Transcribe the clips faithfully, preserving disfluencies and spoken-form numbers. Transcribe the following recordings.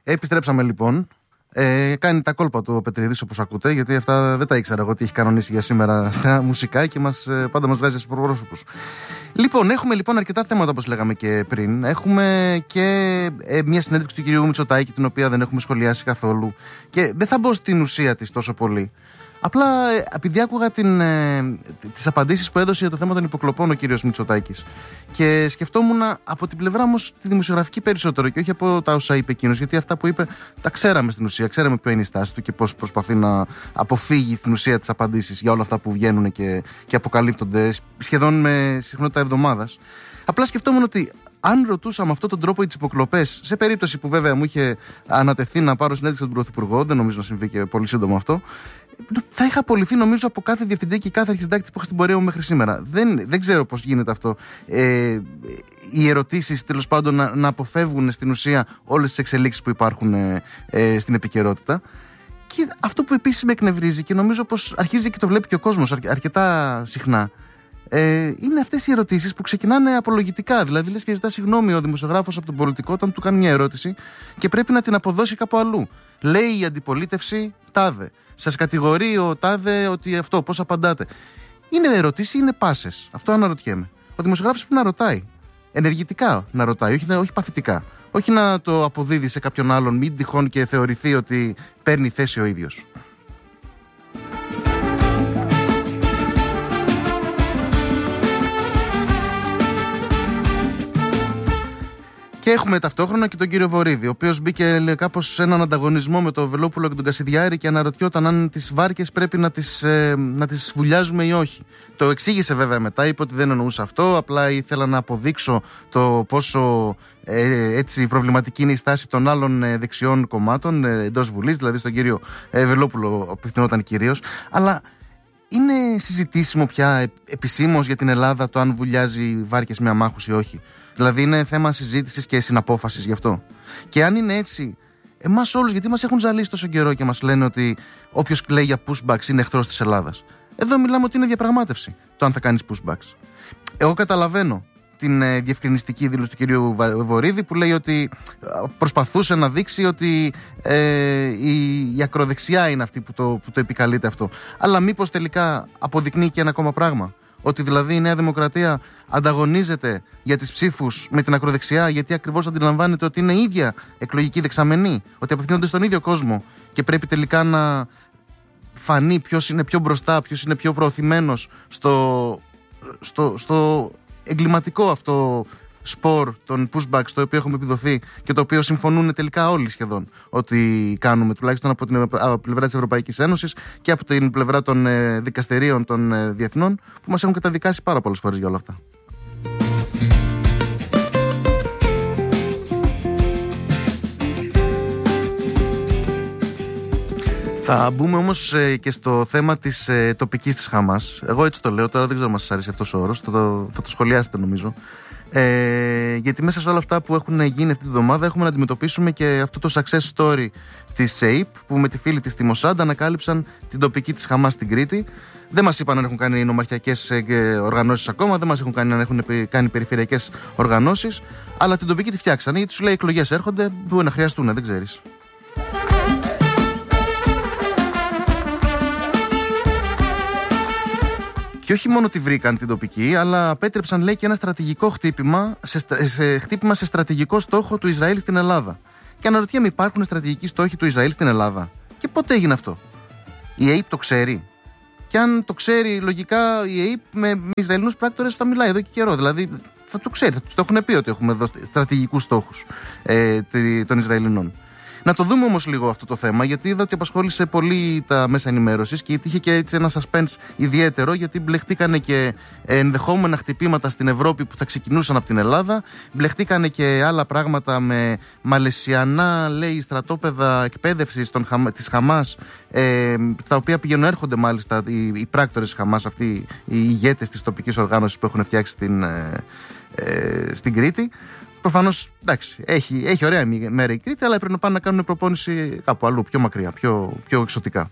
Επιστρέψαμε λοιπόν. Ε, κάνει τα κόλπα του ο Πετρίδης, όπως ακούτε, γιατί αυτά δεν τα ήξερα εγώ τι έχει κανονίσει για σήμερα στα μουσικά και μας, ε, πάντα μας βγάζει στους πρόσωπους. Λοιπόν, έχουμε λοιπόν αρκετά θέματα όπως λέγαμε και πριν. Έχουμε και ε, μια συνέντευξη του κυρίου Μητσοτάκη, την οποία δεν έχουμε σχολιάσει καθόλου. Και δεν θα μπω στην ουσία της τόσο πολύ. Απλά επειδή άκουγα την, ε, τις απαντήσεις που έδωσε για το θέμα των υποκλοπών ο κύριος Μητσοτάκης και σκεφτόμουν από την πλευρά όμως τη δημοσιογραφική περισσότερο και όχι από τα όσα είπε εκείνος, γιατί αυτά που είπε τα ξέραμε στην ουσία, ξέραμε ποια είναι η στάση του και πώς προσπαθεί να αποφύγει στην ουσία τις απαντήσεις για όλα αυτά που βγαίνουν και, και αποκαλύπτονται σχεδόν με συχνότητα εβδομάδας. Απλά σκεφτόμουν ότι αν ρωτούσα με αυτόν τον τρόπο τις υποκλοπές, σε περίπτωση που βέβαια μου είχε ανατεθεί να πάρω συνέντευξη από τον Πρωθυπουργό, δεν νομίζω να συμβεί και πολύ σύντομα αυτό, θα είχα απολυθεί νομίζω από κάθε διευθυντή και κάθε αρχισυντάκτη που είχα στην πορεία μου μέχρι σήμερα. Δεν, δεν ξέρω πώς γίνεται αυτό. Ε, οι ερωτήσεις τέλος πάντων να, να αποφεύγουν στην ουσία όλες τις εξελίξεις που υπάρχουν ε, ε, στην επικαιρότητα. Και αυτό που επίσης με εκνευρίζει και νομίζω πως αρχίζει και το βλέπει και ο κόσμος αρ, αρκετά συχνά. Ε, είναι αυτές οι ερωτήσεις που ξεκινάνε απολογητικά. Δηλαδή, λες και ζητά συγγνώμη ο δημοσιογράφος από τον πολιτικό όταν του κάνει μια ερώτηση και πρέπει να την αποδώσει κάπου αλλού. Λέει η αντιπολίτευση τάδε. Σας κατηγορεί ο τάδε ότι αυτό, πώς απαντάτε. Είναι ερωτήσεις ή είναι πάσες. Αυτό αναρωτιέμαι. Ο δημοσιογράφος πρέπει να ρωτάει. Ενεργητικά να ρωτάει, όχι, όχι παθητικά. Όχι να το αποδίδει σε κάποιον άλλον, μην τυχόν και θεωρηθεί ότι παίρνει θέση ο ίδιος. Και έχουμε ταυτόχρονα και τον κύριο Βορίδη, ο οποίος μπήκε κάπως σε έναν ανταγωνισμό με τον Βελόπουλο και τον Κασιδιάρη και αναρωτιόταν αν τις βάρκες πρέπει να τις, ε, να τις βουλιάζουμε ή όχι. Το εξήγησε βέβαια μετά, είπε ότι δεν εννοούσε αυτό, απλά ήθελα να αποδείξω το πόσο ε, έτσι προβληματική είναι η στάση των άλλων ε, δεξιών κομμάτων ε, εντός Βουλής, δηλαδή στον κύριο ε, Βελόπουλο απευθυνόταν κυρίως. Αλλά είναι συζητήσιμο πια επισήμως για την Ελλάδα το αν βουλιάζει βάρκες με αμάχους ή όχι. Δηλαδή είναι θέμα συζήτησης και συναπόφασης γι' αυτό. Και αν είναι έτσι, εμάς όλους, γιατί μας έχουν ζαλίσει τόσο καιρό και μας λένε ότι όποιος κλαίει για pushbacks είναι εχθρός της Ελλάδας. Εδώ μιλάμε ότι είναι διαπραγμάτευση το αν θα κάνεις pushbacks. Εγώ καταλαβαίνω την ε, διευκρινιστική δήλωση του κυρίου Βορίδη που λέει ότι προσπαθούσε να δείξει ότι ε, η, η ακροδεξιά είναι αυτή που το, που το επικαλείται αυτό. Αλλά μήπως τελικά αποδεικνύει και ένα ακόμα πράγμα. Ότι δηλαδή η Νέα Δημοκρατία ανταγωνίζεται για τις ψήφους με την ακροδεξιά, γιατί ακριβώς αντιλαμβάνεται ότι είναι ίδια εκλογική δεξαμενή, ότι απευθύνονται στον ίδιο κόσμο και πρέπει τελικά να φανεί ποιος είναι πιο μπροστά, ποιος είναι πιο προωθημένος στο, στο, στο εγκληματικό αυτό σπορ των pushbacks το οποίο έχουμε επιδοθεί και το οποίο συμφωνούν τελικά όλοι σχεδόν ότι κάνουμε, τουλάχιστον από την πλευρά της Ευρωπαϊκής Ένωσης και από την πλευρά των ε, δικαστηρίων των ε, διεθνών που μας έχουν καταδικάσει πάρα πολλές φορές για όλα αυτά. Θα μπούμε όμως ε, και στο θέμα της ε, τοπικής της Χαμάς. Εγώ έτσι το λέω, τώρα δεν ξέρω αν σας αρέσει αυτός ο όρος, θα το, θα το σχολιάσετε νομίζω. Ε, γιατί μέσα σε όλα αυτά που έχουν γίνει αυτή τη βδομάδα έχουμε να αντιμετωπίσουμε και αυτό το success story της ΣΕΙΠ που με τη φίλη της τη Μοσάντ ανακάλυψαν την τοπική της Χαμάς στην Κρήτη. Δεν μας είπαν αν έχουν κάνει νομαρχιακές οργανώσεις ακόμα, δεν μας έχουν κάνει αν έχουν κάνει περιφερειακές οργανώσεις, αλλά την τοπική τη φτιάξανε γιατί σου λέει εκλογές έρχονται, μπορεί να χρειαστούν, δεν ξέρεις. Και όχι μόνο τη βρήκαν την τοπική, αλλά απέτρεψαν, λέει, και ένα στρατηγικό χτύπημα σε, σε, χτύπημα σε στρατηγικό στόχο του Ισραήλ στην Ελλάδα. Και αναρωτιέμαι, υπάρχουν στρατηγικοί στόχοι του Ισραήλ στην Ελλάδα? Και πότε έγινε αυτό? Η ΑΕΠ το ξέρει? Και αν το ξέρει, λογικά η ΑΕΠ με, με Ισραηλινούς πράκτορες θα μιλάει εδώ και καιρό. Δηλαδή θα το ξέρει, θα τους το έχουν πει ότι έχουμε εδώ στρατηγικούς στόχους ε, των Ισραηλινών. Να το δούμε όμως λίγο αυτό το θέμα, γιατί είδα ότι απασχόλησε πολύ τα μέσα ενημέρωσης και είχε και έτσι ένα suspense ιδιαίτερο, γιατί μπλεχτήκανε και ενδεχόμενα χτυπήματα στην Ευρώπη που θα ξεκινούσαν από την Ελλάδα, μπλεχτήκανε και άλλα πράγματα με μαλαισιανά, λέει, στρατόπεδα εκπαίδευσης των, της Χαμάς, ε, τα οποία πηγαίνουν έρχονται μάλιστα οι, οι πράκτορες της Χαμάς, αυτοί οι ηγέτες της τοπικής οργάνωσης που έχουν φτιάξει στην, ε, ε, στην Κρήτη. Προφανώς, εντάξει, έχει, έχει ωραία μέρα η Κρήτη, αλλά πρέπει να πάνε να κάνουν προπόνηση κάπου αλλού, πιο μακριά, πιο, πιο εξωτικά.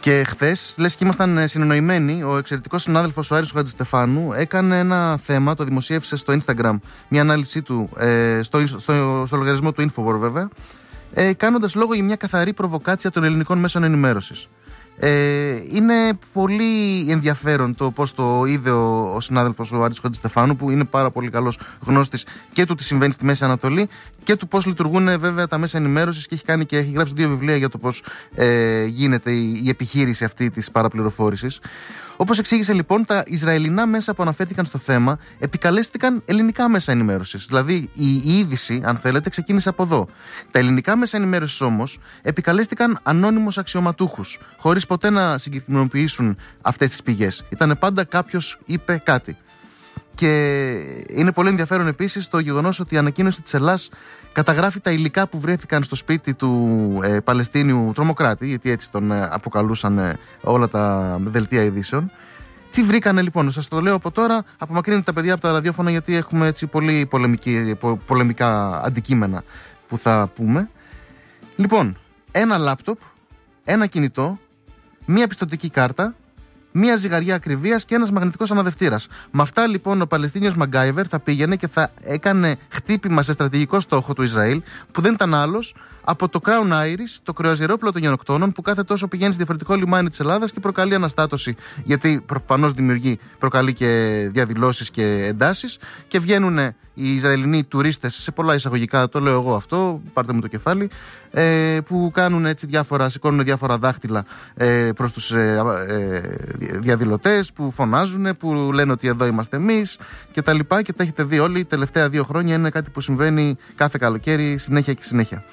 Και χθες, λες και ήμασταν συνεννοημένοι, ο εξαιρετικός συνάδελφος ο Άρης ο Χατζηστεφάνου έκανε ένα θέμα, το δημοσίευσε στο Instagram, μια ανάλυση του, ε, στο, στο, στο λογαριασμό του Infowar βέβαια, ε, κάνοντας λόγο για μια καθαρή προβοκάτσια των ελληνικών μέσων ενημέρωσης. Ε, είναι πολύ ενδιαφέρον το πώς το είδε ο, ο συνάδελφος ο Άρης Χατζηστεφάνου, που είναι πάρα πολύ καλός γνώστης και του τι συμβαίνει στη Μέση Ανατολή και του πώς λειτουργούν βέβαια τα μέσα ενημέρωσης, και έχει, κάνει και έχει γράψει δύο βιβλία για το πώς ε, γίνεται η, η επιχείρηση αυτή της παραπληροφόρησης. Όπως εξήγησε λοιπόν, τα Ισραηλινά μέσα που αναφέρθηκαν στο θέμα επικαλέστηκαν ελληνικά μέσα ενημέρωσης. Δηλαδή η, η είδηση, αν θέλετε, ξεκίνησε από εδώ. Τα ελληνικά μέσα ενημέρωσης όμως επικαλέστηκαν ανώνυμους αξιωματούχους, χωρίς ποτέ να συγκεκριμενοποιήσουν αυτές τις πηγές. Ήταν πάντα κάποιος είπε κάτι. Και είναι πολύ ενδιαφέρον επίσης το γεγονός ότι η ανακοίνωση της Ελλάς καταγράφει τα υλικά που βρέθηκαν στο σπίτι του ε, Παλαιστίνιου τρομοκράτη, γιατί έτσι τον ε, αποκαλούσαν ε, όλα τα δελτία ειδήσεων. Τι βρήκανε λοιπόν, σας το λέω από τώρα, απομακρύνετε τα παιδιά από τα ραδιόφωνα, γιατί έχουμε έτσι πολύ πολεμική, πο, πολεμικά αντικείμενα που θα πούμε. Λοιπόν, ένα λάπτοπ, ένα κινητό, μία πιστωτική κάρτα, μία ζυγαριά ακριβίας και ένας μαγνητικός αναδευτήρας. Με αυτά λοιπόν ο Παλαιστίνιος Μαγκάιβερ θα πήγαινε και θα έκανε χτύπημα σε στρατηγικό στόχο του Ισραήλ, που δεν ήταν άλλος από το Crown Iris, το κρουαζιερόπλοιο των γενοκτώνων, που κάθε τόσο πηγαίνει σε διαφορετικό λιμάνι της Ελλάδας και προκαλεί αναστάτωση, γιατί προφανώς δημιουργεί, προκαλεί και διαδηλώσεις και εντάσεις, και βγαίνουν οι Ισραηλινοί τουρίστες, σε πολλά εισαγωγικά, το λέω εγώ αυτό, πάρτε μου το κεφάλι, ε, που κάνουν έτσι διάφορα, σηκώνουν διάφορα δάχτυλα ε, προς τους ε, ε, διαδηλωτές, που φωνάζουν, που λένε ότι εδώ είμαστε εμείς και τα λοιπά, και τα έχετε δει όλοι. Οι τελευταία δύο χρόνια είναι κάτι που συμβαίνει κάθε καλοκαίρι, συνέχεια και συνέχεια.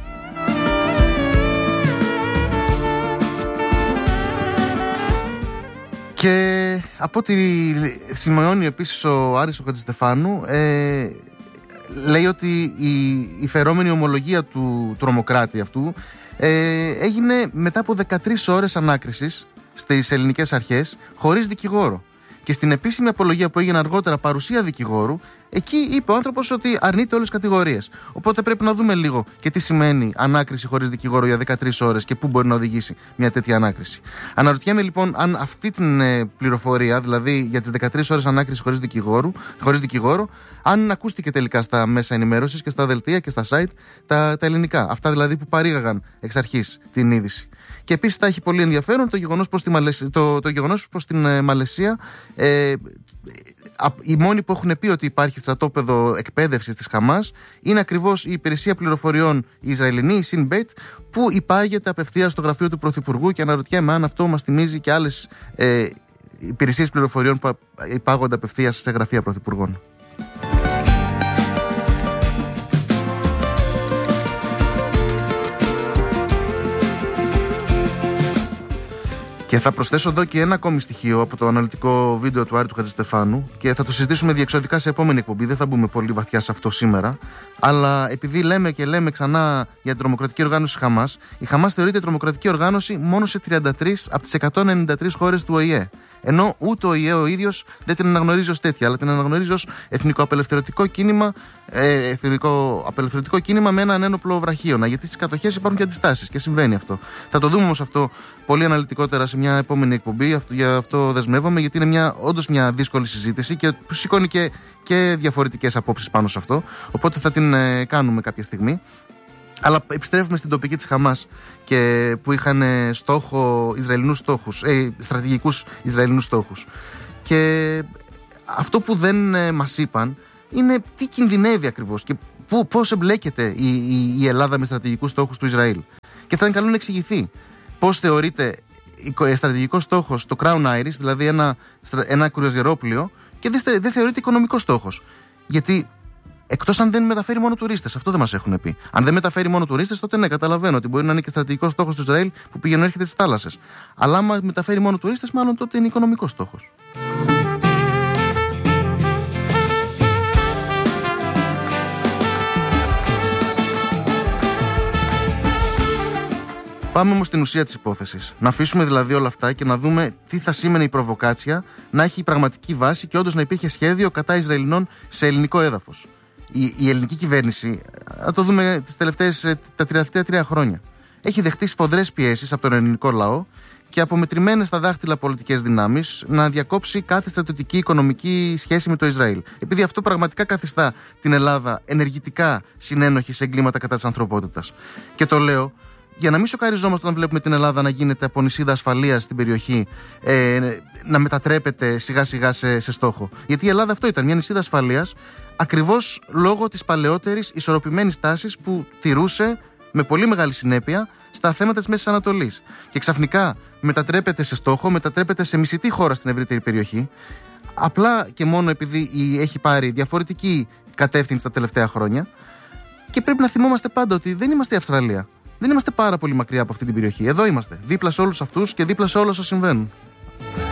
Και από ό,τι σημειώνει επίσης ο Άρης ο Χατζηστεφάνου, ε, λέει ότι η, η φερόμενη ομολογία του τρομοκράτη αυτού ε, έγινε μετά από δεκατρείς ώρες ανάκρισης στις ελληνικές αρχές, χωρίς δικηγόρο. Και στην επίσημη απολογία που έγινε αργότερα, παρουσία δικηγόρου, εκεί είπε ο άνθρωπος ότι αρνείται όλες τις κατηγορίες. Οπότε πρέπει να δούμε λίγο και τι σημαίνει ανάκριση χωρίς δικηγόρο για δεκατρείς ώρες και πού μπορεί να οδηγήσει μια τέτοια ανάκριση. Αναρωτιέμαι λοιπόν αν αυτή την ε, πληροφορία, δηλαδή για τις δεκατρείς ώρες ανάκριση χωρίς, χωρίς δικηγόρο, αν ακούστηκε τελικά στα μέσα ενημέρωσης και στα δελτία και στα site τα, τα ελληνικά. Αυτά δηλαδή που παρήγαγαν εξ αρχής την είδηση. Και επίσης θα έχει πολύ ενδιαφέρον το γεγονός προς, τη Μαλαισία, το, το γεγονός προς την ε, Μαλαισία. Ε, οι μόνοι που έχουν πει ότι υπάρχει στρατόπεδο εκπαίδευσης της Χαμάς είναι ακριβώς η υπηρεσία πληροφοριών η Ισραηλινή, η Σινμπέιτ, που υπάγεται απευθείας στο γραφείο του Πρωθυπουργού, και αναρωτιέμαι αν αυτό μας θυμίζει και άλλες ε, υπηρεσίες πληροφοριών που υπάγονται απευθείας σε γραφεία Πρωθυπουργών. Και θα προσθέσω εδώ και ένα ακόμη στοιχείο από το αναλυτικό βίντεο του Άρη του Χατζηστεφάνου, και θα το συζητήσουμε διεξοδικά σε επόμενη εκπομπή. Δεν θα μπούμε πολύ βαθιά σε αυτό σήμερα. Αλλά επειδή λέμε και λέμε ξανά για την τρομοκρατική οργάνωση Χαμάς, η Χαμάς θεωρείται τρομοκρατική οργάνωση μόνο σε τριάντα τρεις από τις εκατόν ενενήντα τρεις χώρες του Ο Η Ε. Ενώ ούτε ο Ο Η Ε ο ίδιος δεν την αναγνωρίζει ως τέτοια, αλλά την αναγνωρίζει ως εθνικό απελευθερωτικό κίνημα, ε, εθνικό απελευθερωτικό κίνημα με έναν ένοπλο βραχίωνα. Γιατί στις κατοχές υπάρχουν και αντιστάσεις και συμβαίνει αυτό. Θα το δούμε όμως αυτό πολύ αναλυτικότερα σε μια επόμενη εκπομπή. Αυτό, για αυτό δεσμεύομαι, γιατί είναι μια, όντως μια δύσκολη συζήτηση και που σηκώνει και, και διαφορετικές απόψεις πάνω σε αυτό. Οπότε θα την ε, κάνουμε κάποια στιγμή. Αλλά επιστρέφουμε στην τοπική της Χαμάς, και που είχαν στόχο Ισραηλινούς στόχους, ε, στρατηγικούς Ισραηλινούς στόχους. Και αυτό που δεν ε, μας είπαν είναι τι κινδυνεύει ακριβώς και πού, πώς εμπλέκεται η, η, η Ελλάδα με στρατηγικούς στόχους του Ισραήλ. Και θα είναι καλό να εξηγηθεί πώς θεωρείται στρατηγικός στόχος το Crown Iris, δηλαδή ένα, ένα κρουαζιερόπλοιο, και δεν, δεν θεωρείται οικονομικός στόχος. Γιατί εκτός αν δεν μεταφέρει μόνο τουρίστες. Αυτό δεν μας έχουν πει. Αν δεν μεταφέρει μόνο τουρίστες, τότε ναι, καταλαβαίνω ότι μπορεί να είναι και στρατηγικός στόχος του Ισραήλ που πηγαίνει έρχεται στις θάλασσες. Αλλά άμα μεταφέρει μόνο τουρίστες, μάλλον τότε είναι οικονομικός στόχος. Πάμε όμως στην ουσία της υπόθεσης. Να αφήσουμε δηλαδή όλα αυτά και να δούμε τι θα σήμαινε η προβοκάτσια να έχει πραγματική βάση και όντως να υπήρχε σχέδιο κατά Ισραηλινών σε ελληνικό έδαφος. Η, η ελληνική κυβέρνηση, να το δούμε τις τελευταίες, τα τελευταία τρία χρόνια, έχει δεχτεί σφοδρές πιέσεις από τον ελληνικό λαό και από μετρημένες στα δάχτυλα πολιτικές δυνάμεις να διακόψει κάθε στρατιωτική οικονομική σχέση με το Ισραήλ. Επειδή αυτό πραγματικά καθιστά την Ελλάδα ενεργητικά συνένοχη σε εγκλήματα κατά της ανθρωπότητας. Και το λέω για να μην σοκαριζόμαστε όταν βλέπουμε την Ελλάδα να γίνεται από νησίδα ασφαλείας στην περιοχή, ε, να μετατρέπεται σιγά σιγά σε, σε στόχο. Γιατί η Ελλάδα αυτό ήταν, μια νησίδα ασφαλείας, ακριβώς λόγω της παλαιότερης ισορροπημένης τάσης που τηρούσε με πολύ μεγάλη συνέπεια στα θέματα της Μέσης Ανατολής. Και ξαφνικά μετατρέπεται σε στόχο, μετατρέπεται σε μισητή χώρα στην ευρύτερη περιοχή, απλά και μόνο επειδή έχει πάρει διαφορετική κατεύθυνση τα τελευταία χρόνια. Και πρέπει να θυμόμαστε πάντα ότι δεν είμαστε η Αυστραλία. Δεν είμαστε πάρα πολύ μακριά από αυτή την περιοχή. Εδώ είμαστε, δίπλα σε όλους αυτούς και δίπλα σε όλα όσα συμβαίνουν.